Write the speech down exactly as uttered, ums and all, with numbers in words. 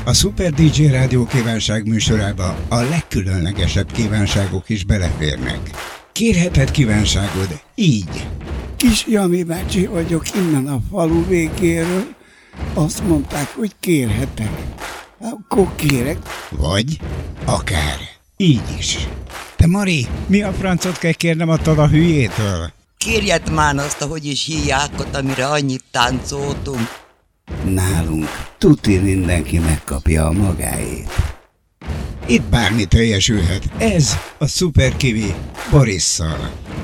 A Super dé dzsé Rádió kívánság műsorába a legkülönlegesebb kívánságok is beleférnek. Kérheted kívánságod így. Kis Jami bácsi vagyok innen a falu végéről. Azt mondták, hogy kérhetek. Akkor kérek. Vagy akár így is. Te Mari, mi a francot kell kérnem attól a hülyétől? Kérjed már azt, ahogy is híjákat, amire annyit táncoltunk. Nálunk tuti mindenki megkapja a magáét. Itt bármi teljesülhet. Ez a Super Kiwi Borisszal.